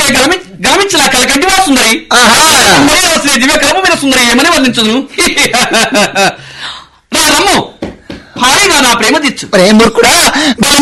గమనించలా కలకంటి వా సుందరి దివ్య కలము మీద సుందరి ఏమని వర్ణించదు రమ్ము భారీగా నా ప్రేమ తీర్చు ప్రేమ కూడా